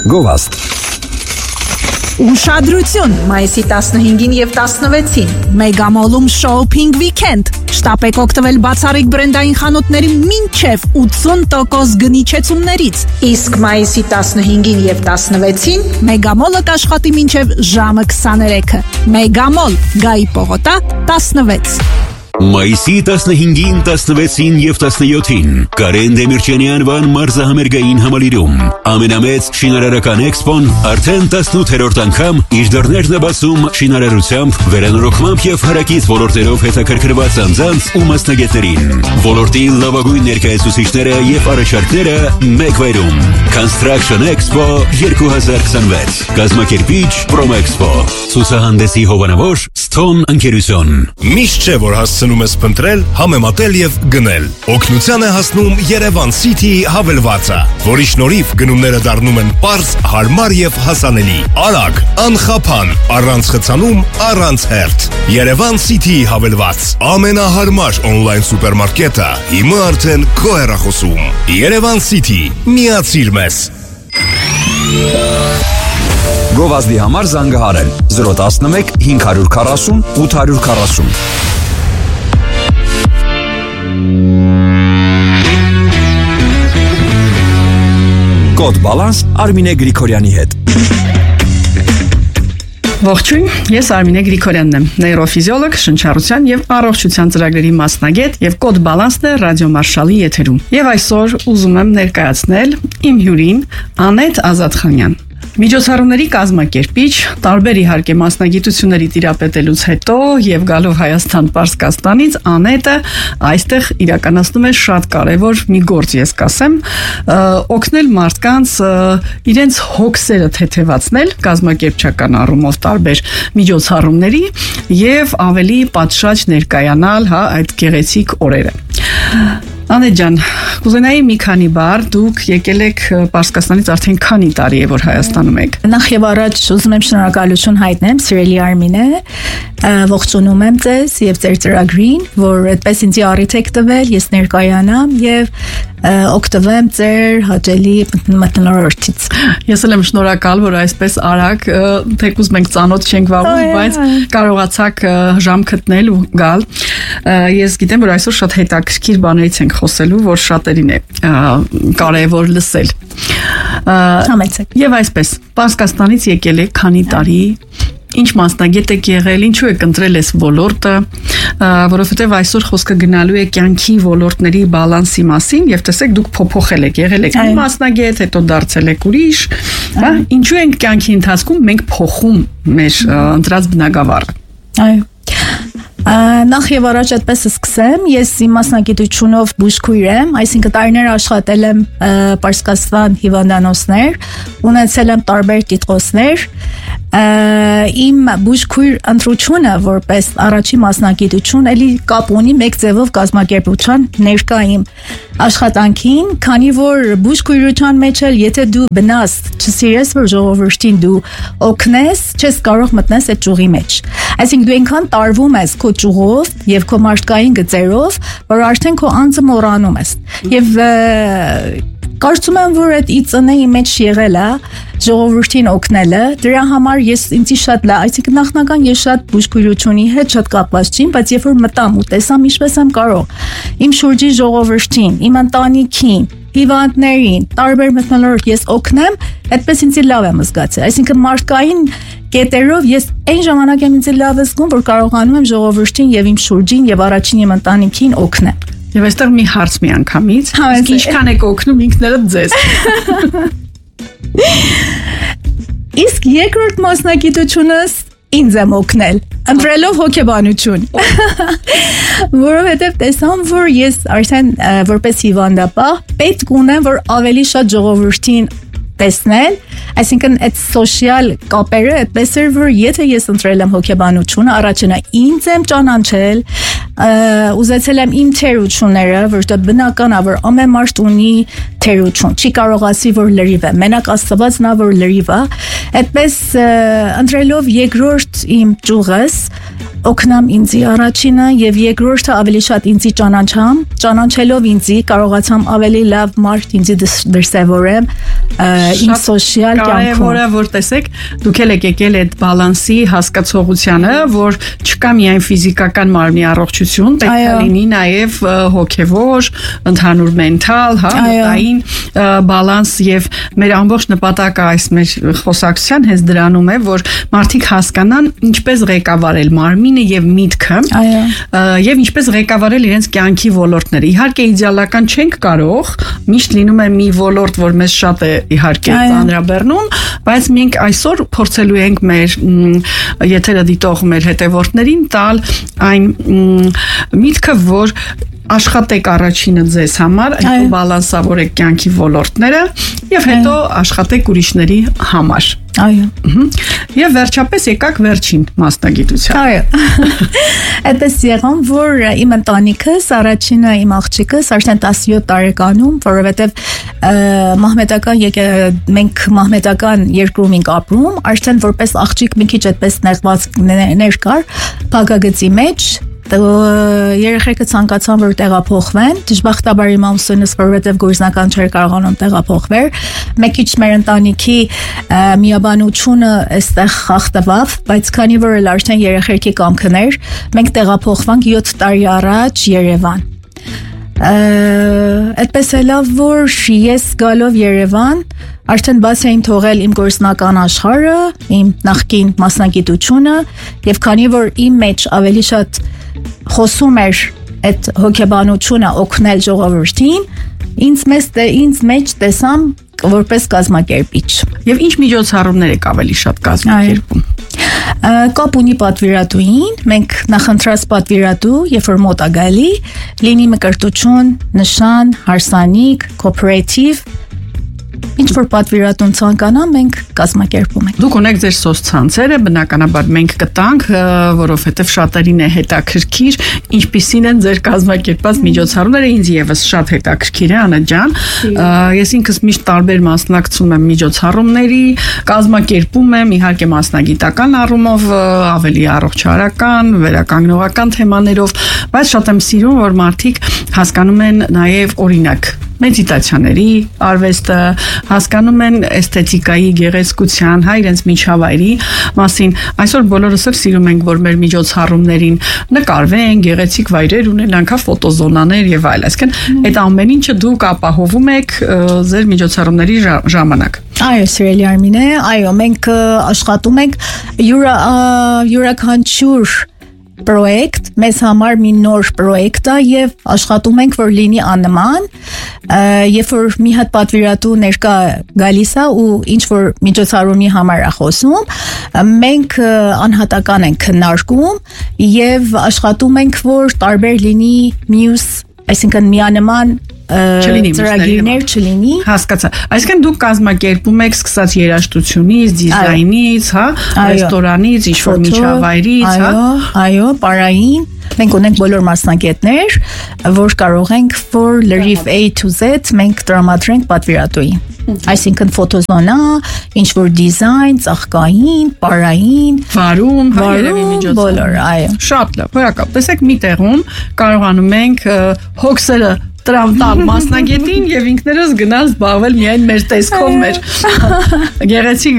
Գովաստ Ուշադրություն մայիսի 15-ին եւ 16-ին Մեգամոլում շոփինգ վիքենդ Շտապեք օգտվել բացառիկ բրենդային խանութների մինչև 80% գնիչեցումներից Իսկ մայիսի 15-ին եւ 16-ին Մեգամոլը կաշխատի մինչև ժամը 23-ը Մեգամոլ Գայի պողոտա 16 Մայիսի 15-ին, 16-ին և 17-ին Կարեն Դեմիրճյանի անվան մարզահամերգային համալիրում ամենամեծ շինարարական էքսպոն արդեն 18-րդ անգամ իր դռներն է բացում շինարարությամբ, վերանորոգմամբ և հարակից ոլորտերով հետաքրքրված անձանց ու մասնագետներին Ոլորտի լավագույն ներկայացուցիչները և առաջարկները մեկ վայրում Construction Expo 2026 Կազմակերպիչ Promexpo Ցուցահանդեսի հովանավոր Stone ընկերություն Միշտ չէ որ հասցնում ես փնտրել, համեմատել եւ գնել։ Օգնության է հասնում Երևան City հավելվածը, որի շնորհիվ գնումները դառնում են պարզ, հարմար եւ հասանելի։ Արագ, անխափան, առանց խցանում, առանց հերթ։ Երևան City հավելված, ամենահարմար on-line սուպերմարկետը հիմա արդեն քո հեռախոսում։ Երևան City, միացիր մեզ։ Գովազդի համար զանգահարել 011 540 840 Կոդ բալանս Արմինե Գրիգորյանի հետ Ողջույն, ես Արմինե Գրիգորյանն եմ, նեյրոֆիզիոլոգ, շնչառության եւ առողջության ծրագրերի մասնագետ եւ Կոդ բալանսն է ռադիոմարշալի եթերում։ Եվ այսօր ուզում եմ ներկայացնել իմ հյուրին Անետ Ազատխանյան։ Միջոցառումների կազմակերպիչ, տարբեր իհարկե մասնագիտությունների տիրապետելուց հետո եւ գալով Հայաստան Պարսկաստանից Անետը այստեղ իրականացնում է շատ կարեւոր մի գործ, ես կասեմ, օգնել մարդկանց իրենց հոգսերը թեթևացնել կազմակերպչական առումով տարբեր միջոցառումների եւ ավելի պատշաճ ներկայանալ, այդ գեղեցիկ օրերը։ Անետ ջան, կուզենայի մի քանի բառ, դուք եկել եք Պարսկաստանից արդեն քանի տարի է որ Հայաստանում եք։ Նախ եւ առաջ ուզում եմ շնորհակալություն հայտնեմ սիրելի Արմինե, ողջունում եմ ձեզ եւ ձեր ծրագրին, որ այդպես ինձ առիթ եք տվել, ես ներկայանամ եւ օգտվեմ ձեր հաճելի մթնոլորտից։ Ես էլ եմ շնորհակալ, որ այսպես արագ, թեկուզ մենք ծանոթ չենք վաղուց, բայց կարողացաք ժամ գտնել ու գալ։ Ես գիտեմ, որ այսօր շատ հետաքրքիր բաներից ենք խոսելու, որ շատերին է կարևոր լսել։ Համեցեք։ Եվ այսպես, Պարսկաստանից եկել եք քանի տարի, ինչ մասնագետ եք եղել, ինչու եք ընտրել այս ոլորտը, որովհետև այսօր խոսքը գնալու է կյանքի ոլորտների բալանսի մասին, եւ տեսեք դուք փոփոխել եք, եղել եք մի մասնագետ, հետո դարձել եք ուրիշ, հա, ինչու ենք կյանքի ընթացքում մենք փոխում մեր ընտրած բնագավառը։ Այո։ Նախ եւ առաջ այդպես սկսեմ, ես իմ մասնագիտությունով բուժքույր եմ, այսինքն տարիներ աշխատել եմ Պարսկաստան հիվանդանոցներ, ունեցել եմ տարբեր տիտղոսներ, իմ բուժքույր ընտրությունը որպես առաջին մասնագիտություն էլի կապ ունի մեկ ձևով կազմակերպության ներկա իմ աշխատանքին, քանի որ բուժքույրության մեջ էլ եթե դու բնաս չսիրես որ ժողովրդին դու օգնես, չես կարող մտնես այդ ճյուղի մեջ։ Այսինքն դու այնքան տարվում ես քո ճյուղով եւ քո մարդկային գծերով, որ արդեն քո անձը մոռանում ես։ Եվ կարծում եմ, որ այդ իծնեի մեջ եղել է ժողովրդին օգնելը, դրա համար ես ինձի շատ լավ, այսինքն նախնական ես շատ բուժքույրությունի հետ շատ կապված չեմ, բայց երբ որ մտամ ու տեսամ ինչպես եմ կարող իմ շուրջի ժողովրդին, իմ ընտանիքին, հիվանդներին, տարբեր մթնոլորտ ես օգնեմ, այդպես ինձ լավ եմ զգացել։ Այսինքն մարդկային կետերով ես այն ժամանակ եմ ինձ լավ զգում, որ կարողանում եմ ժողովրդին եւ իմ շուրջին եւ առաջին իմ ընտանիքին օգնել։ Եվ այստեղ մի հարց միանգամից, իսկ ինչքան եք օգնում ինքներդ ձեզ։ Իսկ երկրորդ մասնագիտությունս ինձ եմ օգնել, ընտրելով հոգեբանություն։ Որովհետև տեսամ, որ ես արդեն որպես հիվանդապահ պետք ունեմ, որ ավելի շատ ժողովրդին տեսնել, այսինքն այդ սոցիալ կապերը այդպես էր, որ եթե ես ընտրել եմ հոգեբանությունը, առաջինը ինձ եմ ճանաչել, ուզեցել եմ իմ թերությունները, որտեղ բնական է, որ ամեն մարդ ունի թերություն, չի կարող ասի, որ լրիվ է, մենակ Աստված նա որ լրիվ է, այդպես ընտրելով երկրորդ իմ ճյուղս, օգնամ ինձի առաջինը եւ երկրորդը ավելի շատ ինձի ճանաչամ, ճանաչելով ինձի կարողացամ ավելի լավ մարդ ինձի դրսևորեմ, իմ սոցիալ կյանքում։ Կարևորը որ տեսեք, դուք եք եկել այդ բալանսի հասկացողությանը, որ չկա միայն ֆիզիկական մարմնի առողջություն, պետք է լինի նաև հոգևոր, ընդհանուր մենթալ, մտային բալանս եւ մեր ամբողջ նպատակը այս մեր խոսակցության հենց դրանում է, որ մարդիկ հասկանան ինչպես ղեկավարել մարմինը եւ միտքը, եւ ինչպես ղեկավարել իրենց կյանքի ոլորտները։ Իհարկե իդեալական չենք կարող, միշտ լինում է մի ոլորտ, որ մեզ շատ է իհարկե ծանրաբեռնում, բայց մենք այսօր փորձելու ենք մեր եթերը դիտող մեր հետևորդներին տալ այն միտքը, որ աշխատեք առաջինը ձեզ համար, հետո բալանսավորեք կյանքի ոլորտները եւ հետո աշխատեք ուրիշների համար։ Այո։ Եվ վերջապես եկак վերջին մասնագիտության։ Այո։ Այդպես եղան, որ իմ ընտանիքս, առաջինը իմ աղջիկս արդեն 17 տարեկանում, որովհետև մենք մահմեդական երկրում ենք ապրում, արդեն որպես աղջիկ մի քիչ այդպես նեղված ներկար, փակագծի մեջ երեխեքը ցանկացան որ տեղափոխվեն, դժբախտաբար իմ ամուսինս որովհետև գործնական չէր կարողանում տեղափոխվել, մեկ քիչ մեր ընտանիքի միաբանությունը այստեղ խախտվավ, բայց քանի որ էլ արդեն երեխեքի կամքն էր, մենք տեղափոխվանք 7 տարի առաջ Երևան։ Այդպես է լավ, որ ես գալով Երևան արդեն բաց էին թողել իմ գործնական աշխարհը, իմ նախկին մասնագիտությունը, եւ քանի որ իմ մեջ ավելի շատ խոսում էր այդ հոգեբանությունը օգնել ժողովրդին, ինձ մեջ տեսամ որպես կազմակերպիչ։ Եվ ինչ միջոցառումներ եք ավելի շատ կազմակերպում։ Կապ ունի պատվիրատուին, մենք նախընտրած պատվիրատու, երբ որ մոտ է գալի, լինի մկրտություն, նշան, հարսանիք, կոոպերատիվ, ինչ որ պատվիրատուն ցանկանա, մենք կազմակերպում ենք։ Դուք ունեք ձեր սոցցանցերը, բնականաբար մենք կտանք, որովհետև շատերին է հետաքրքիր, ինչպիսին են ձեր կազմակերպած միջոցառումները, ինձ եւս շատ հետաքրքիր է, Անա ջան։ Ես ինքս միշտ տարբեր մասնակցում եմ միջոցառումների, կազմակերպում եմ, իհարկե մասնագիտական առումով, ավելի առողջարական, վերականգնողական թեմաներով, բայց շատ եմ սիրում, որ մարդիկ հասկանում են նաև օրինակ մեդիտացիաների արվեստը, հասկանում են էսթետիկայի, գեղեցկության, իրենց միջավայրի մասին։ Այսօր բոլորս էլ սիրում ենք, որ մեր միջոցառումներին նկարվեն, գեղեցիկ վայրեր ունենանք, ֆոտոզոնաներ եւ այլ։ Այսինքն այդ ամեն ինչը դուք ապահովում եք ձեր միջոցառումների ժամանակ։ Այո, սիրելի Արմինե, այո, մենք աշխատում ենք յուրաքանչյուր պրոյեկտ, մեզ համար մի նոր պրոյեկտ է եւ աշխատում ենք, որ լինի աննման, երբ որ մի հատ պատվիրատու ներկա գալիս է ու ինչ որ միջոցառումի համար է խոսում, մենք անհատական ենք քննարկում եւ աշխատում ենք, որ տարբեր լինի մյուս, այսինքն միանման ծրագիրներ չլինի։ Հասկացա։ Այսինքն դուք կազմակերպում եք սկսած երաժշտությունից, դիզայնից, ռեստորանից, ինչ-որ միջավայրից, Այո, պարային։ Մենք ունենք բոլոր մասնագետներ, որ կարող ենք որ լրիվ A to Z մենք տրամադրենք պատվիրատուին։ Այսինքն ֆոտոզոնա, ինչ որ դիզայն, ծաղկային, պարային, վարում, բոլոր, այո։ Շատ լավ, հոյակապ։ Տեսեք մի տեղում կարողանում ենք հոգսերը տրամտալ մասնագետին եւ ինքներս գնալ զբաղվել միայն մեր տեսքով մեր գեղեցիկ